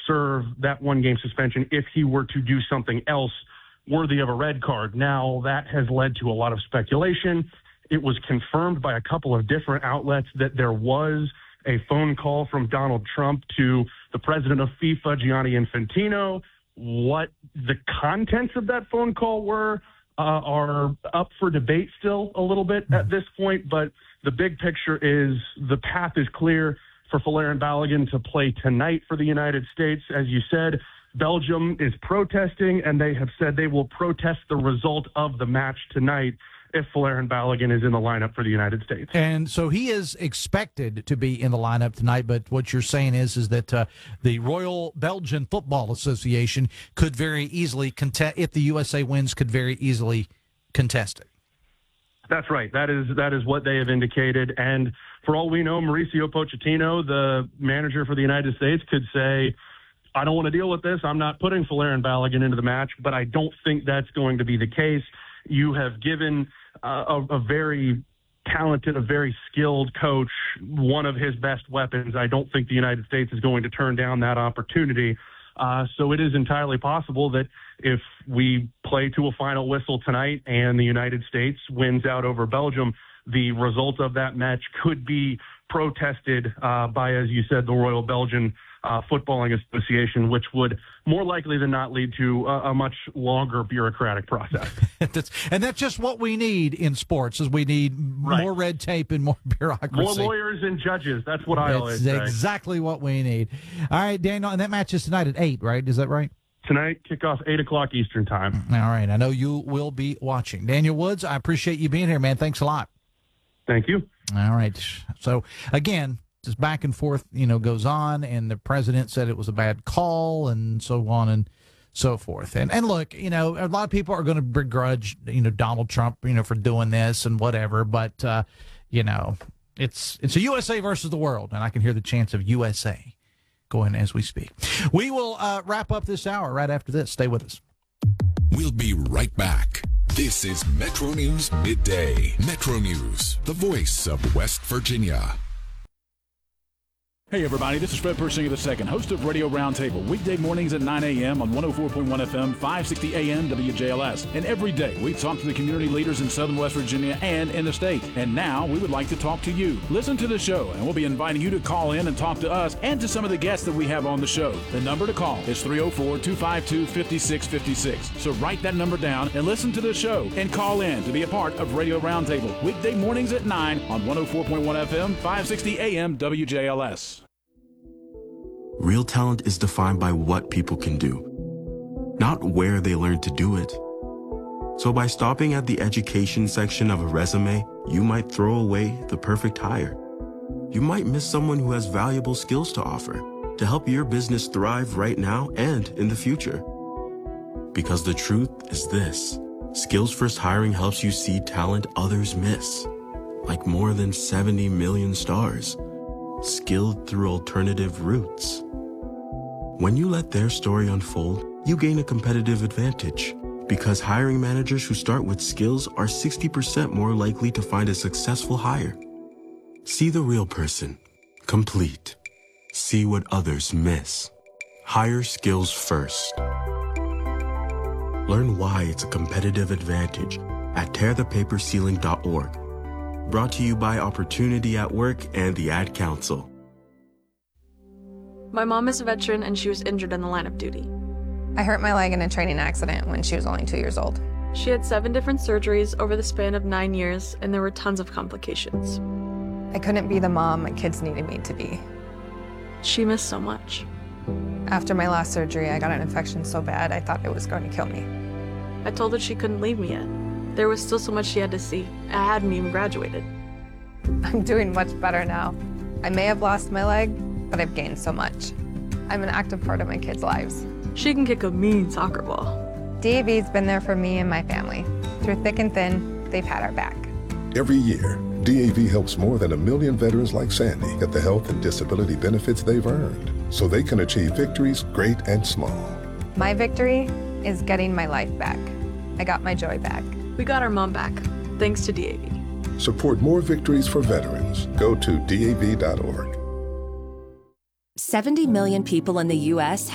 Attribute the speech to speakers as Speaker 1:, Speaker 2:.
Speaker 1: serve that one-game suspension if he were to do something else worthy of a red card. Now, that has led to a lot of speculation. It was confirmed by a couple of different outlets that there was a phone call from Donald Trump to the president of FIFA, Gianni Infantino. What the contents of that phone call were are up for debate still a little bit at this point, but the big picture is the path is clear for Folarin Balogun to play tonight for the United States. As you said, Belgium is protesting, and they have said they will protest the result of the match tonight if Folarin Balogun is in the lineup for the United States.
Speaker 2: And so he is expected to be in the lineup tonight, but what you're saying is that the Royal Belgian Football Association could very easily contest, if the USA wins, could very easily contest it.
Speaker 1: That's right. That is what they have indicated. And for all we know, Mauricio Pochettino, the manager for the United States, could say, I don't want to deal with this. I'm not putting Folarin Balogun into the match, but I don't think that's going to be the case. You have given a very talented, a very skilled coach one of his best weapons. I don't think the United States is going to turn down that opportunity. So it is entirely possible that if we play to a final whistle tonight and the United States wins out over Belgium, the result of that match could be protested by, as you said, the Royal Belgian Footballing Association, which would more likely than not lead to a much longer bureaucratic process.
Speaker 2: And that's just what we need in sports, is we need more red tape and more bureaucracy.
Speaker 1: More lawyers and judges. That's what I always say.
Speaker 2: That's exactly what we need. All right, Daniel, and that match is tonight at 8, right? Is that right?
Speaker 1: Tonight, kickoff 8 o'clock Eastern time.
Speaker 2: All right. I know you will be watching. Daniel Woods, I appreciate you being here, man. Thanks a lot.
Speaker 1: Thank you.
Speaker 2: All right. So, again, just back and forth, goes on, and the president said it was a bad call and so on and so forth. And look, a lot of people are going to begrudge, Donald Trump, for doing this and whatever, but, it's a USA versus the world, and I can hear the chants of USA going as we speak. We will wrap up this hour right after this. Stay with us.
Speaker 3: We'll be right back. This is Metro News Midday. Metro News, the voice of West Virginia.
Speaker 4: Hey everybody, this is Fred Persinger II, host of Radio Roundtable, weekday mornings at 9 a.m. on 104.1 FM, 560 AM WJLS. And every day we talk to the community leaders in Southern West Virginia and in the state. And now we would like to talk to you. Listen to the show, and we'll be inviting you to call in and talk to us and to some of the guests that we have on the show. The number to call is 304-252-5656. So write that number down and listen to the show and call in to be a part of Radio Roundtable, weekday mornings at 9 on 104.1 FM, 560 AM WJLS.
Speaker 5: Real talent is defined by what people can do, not where they learn to do it. So by stopping at the education section of a resume, you might throw away the perfect hire. You might miss someone who has valuable skills to offer to help your business thrive right now and in the future. Because the truth is this: Skills First Hiring helps you see talent others miss, like more than 70 million stars, skilled through alternative routes. When you let their story unfold, you gain a competitive advantage, because hiring managers who start with skills are 60% more likely to find a successful hire. See the real person, complete. See what others miss. Hire skills first. Learn why it's a competitive advantage at tearthepaperceiling.org. Brought to you by Opportunity at Work and the Ad Council.
Speaker 6: My mom is a veteran and she was injured in the line of duty.
Speaker 7: I hurt my leg in a training accident when she was only 2 years old.
Speaker 6: She had 7 different surgeries over the span of 9 years, and there were tons of complications.
Speaker 7: I couldn't be the mom my kids needed me to be.
Speaker 6: She missed so much.
Speaker 7: After my last surgery, I got an infection so bad I thought it was going to kill me.
Speaker 6: I told her she couldn't leave me yet. There was still so much she had to see. I hadn't even graduated.
Speaker 7: I'm doing much better now. I may have lost my leg, but I've gained so much. I'm an active part of my kids' lives.
Speaker 6: She can kick a mean soccer ball.
Speaker 7: DAV's been there for me and my family. Through thick and thin, they've had our back.
Speaker 8: Every year, DAV helps more than 1 million veterans like Sandy get the health and disability benefits they've earned, so they can achieve victories great and small.
Speaker 7: My victory is getting my life back. I got my joy back.
Speaker 6: We got our mom back, thanks to DAV.
Speaker 8: Support more victories for veterans. Go to DAV.org.
Speaker 9: 70 million people in the U.S.